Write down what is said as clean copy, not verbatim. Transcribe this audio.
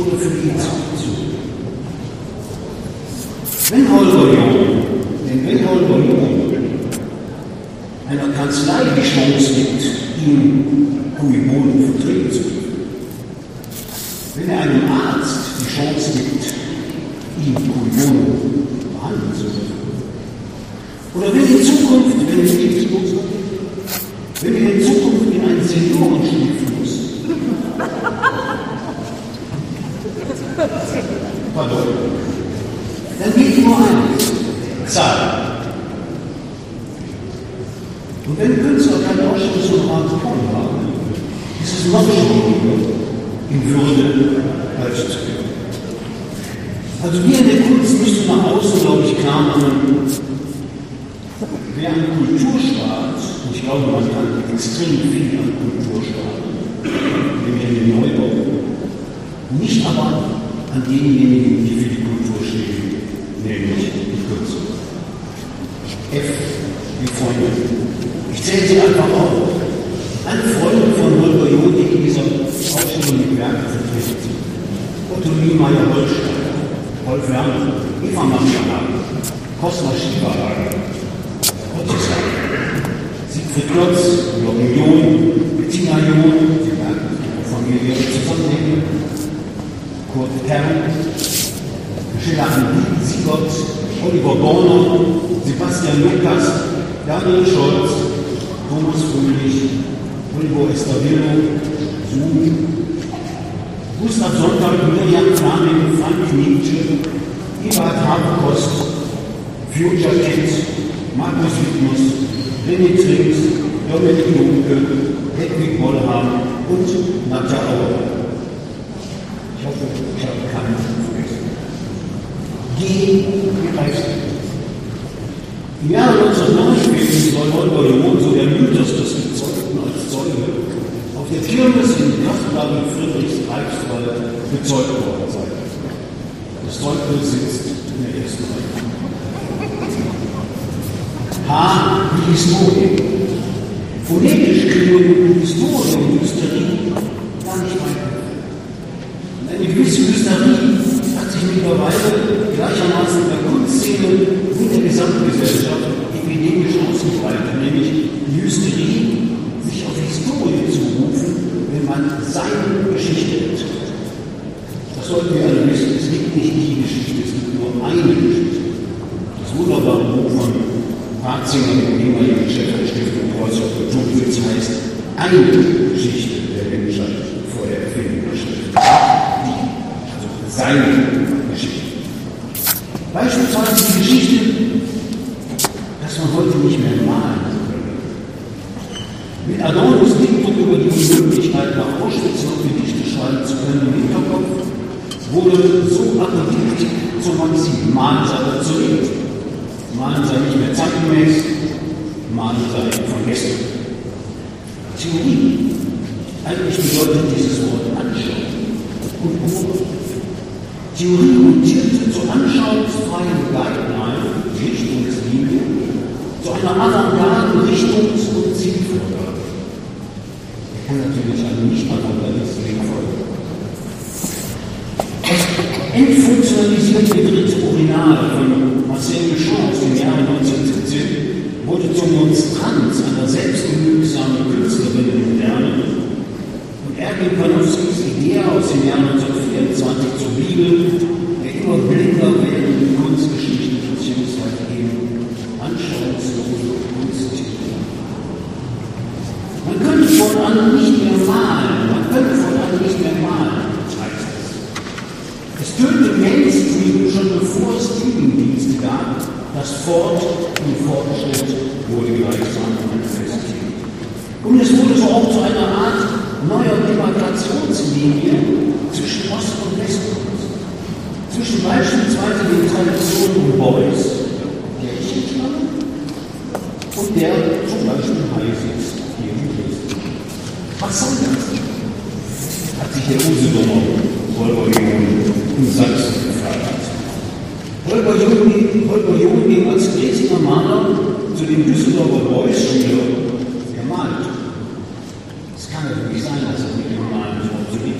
oder für die Institution. Wenn Holger Jung einer Kanzlei die Chance gibt, ihm cui bono vertreten zu können, wenn er einem Arzt die Chance gibt, ihn cui bono behandeln zu können, oder wenn in Zukunft, wenn wir in Zukunft in einen Senioren schlüpfen müssen, pardon, dann geht nur eines: Zahlen. Und wenn Künstler keine Ausstellungshonorar bekommen haben, ist es noch schwieriger, in Würde halten zu können. Also wir in der Kunst müssen nach außen, glaube ich, klar machen, wer ein Kulturstaat, und ich glaube, man kann extrem viel an Kulturstaat, den Neubau, nicht aber an denjenigen, die für die Kultur stehen, nämlich die Künstler. F wie Freunde. Ich zähle sie einfach auf. Alle Freunde von Holger Jung, die in dieser Ausstellung mit Werken vertreten sind. Otto Niemeyer-Holstein, Rolf Werner, Eva Maria Hagen, Cosma Schieberhagen, Otis Hagen, Siegfried Klotz, Jürgen John, Bettina John, die Werke der Familie zusammenhängen, Kurt Kern, Schiller Siegert, Oliver Borner, Sebastian Lukas, Daniel Scholz, Thomas Fröhlich, Oliver Estavillo, Zoom, Gustav Sonntag, Miriam Flaming, Frank Nietzsche, Eberhard Habekost, Future Kids, Markus Wittmus, René Trinks, Dominik Junke, Hedwig Wollham und Nadja Auer. Ich hoffe, ich habe keinen vergessen. G wie Reichsgeld. Im Jahre 1949 soll Holger Jung, so der Mythos des Gezeugten als Zeuge, auf der Kirmes in Nachtladen Friedrichs-Greifswald bezeugt worden sein. Das Zeugbild sitzt in der ersten Reihe. H wie Historie. Phonetisch klingen Historie und Hysterie gar nicht weit. Eine gewisse Hysterie hat sich mittlerweile gleichermaßen in der Kunstszene und der Gesamtgesellschaft epidemisch ausgebreitet, nämlich die Hysterie, sich auf Historie zu rufen, wenn man seine Geschichte erzählt. Das sollten wir alle wissen. Es gibt nicht die Geschichte, es gibt nur eine Geschichte. Das wunderbare Buch von Ratzinger, dem ehemaligen Chef der Stiftung Kreuz auf Kulturwitz, heißt eine Geschichte der Menschheit vor der Erfindung der Schrift. Also seine Geschichte. Beispielsweise die Geschichte, dass man heute nicht mehr malen kann. Mit Adornos Diktum über die Unmöglichkeit, nach Auschwitz noch Gedichte schreiben zu können im Hinterkopf, wurde so apodiktisch zur Maxime: Malen sei obsolet, Malen sei nicht mehr zeitgemäß, Malen sei von gestern. Theorie, eigentlich bedeutet dieses Wort anschauen und beobachten. Theorie montierte zur anschauungsfreien Guideline, Richtungslinie, zu einer avantgarden Richtungs- und Zielvorgabe. Er kann natürlich einem Nicht-Avantgardisten folgen. Das entfunktionalisierte dritte Urinal von Marcel Duchamp aus dem Jahre 1917 wurde zum Monstranz einer selbstgenügsamen Künstlerin der Moderne und Erwin Panofskis Idee aus dem Jahr 1924 zur Bibel der immer blinder werdenden Kunstgeschichte bzw. eben anschauungslose Kunsttheorie. Man könnte fortan nicht mehr malen, heißt es. Es tönte Mainstream schon bevor es Streamingdienste gab, das Fort und Fortschritt wurde gleichsam manifestiert. Und es wurde so auch zu einer Art neuer Demarkationslinie zwischen Ost- und Westkunst. Zwischen beispielsweise den Traditionen Beuys, der ich entstamme, und der zum Beispiel Heises hier in Dresden. Was soll das? Hat sich der Usedomer Holger Jung in Sachsen gefragt. Holger Jung ging als Dresdner Maler zu den Düsseldorfer Beuys-Schülern gemalt. Es kann natürlich sein, dass er mit dem Malen so obsolet